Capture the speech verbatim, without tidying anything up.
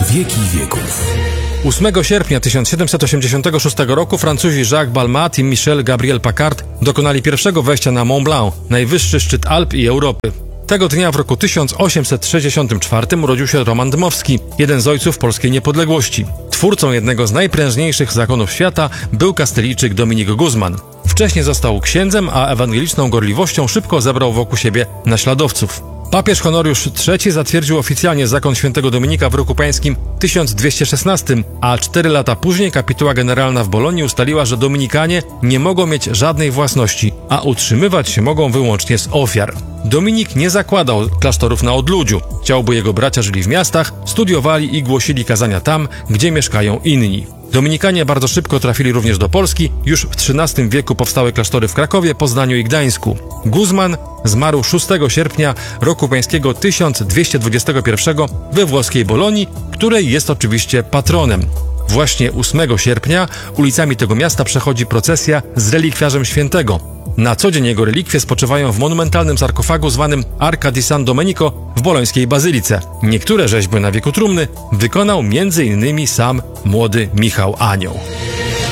wieki wieków. ósmego sierpnia tysiąc siedemset osiemdziesiątego szóstego roku Francuzi Jacques Balmat i Michel Gabriel Paccard dokonali pierwszego wejścia na Mont Blanc, najwyższy szczyt Alp i Europy. Tego dnia w roku tysiąc osiemset sześćdziesiątym czwartym urodził się Roman Dmowski, jeden z ojców polskiej niepodległości. Twórcą jednego z najprężniejszych zakonów świata był Kastylijczyk Dominik Guzman. Wcześniej został księdzem, a ewangeliczną gorliwością szybko zebrał wokół siebie naśladowców. Papież Honoriusz trzeci zatwierdził oficjalnie zakon świętego Dominika w roku pańskim tysiąc dwieście szesnastym, a cztery lata później kapituła generalna w Bolonii ustaliła, że Dominikanie nie mogą mieć żadnej własności, a utrzymywać się mogą wyłącznie z ofiar. Dominik nie zakładał klasztorów na odludziu. Chciał, by jego bracia żyli w miastach, studiowali i głosili kazania tam, gdzie mieszkają inni. Dominikanie bardzo szybko trafili również do Polski. Już w trzynastym wieku powstały klasztory w Krakowie, Poznaniu i Gdańsku. Guzman zmarł szóstego sierpnia roku pańskiego tysiąc dwieście dwudziestego pierwszego we włoskiej Bolonii, której jest oczywiście patronem. Właśnie ósmego sierpnia ulicami tego miasta przechodzi procesja z relikwiarzem świętego. Na co dzień jego relikwie spoczywają w monumentalnym sarkofagu zwanym Arca di San Domenico w bolońskiej bazylice. Niektóre rzeźby na wieku trumny wykonał między innymi sam młody Michał Anioł.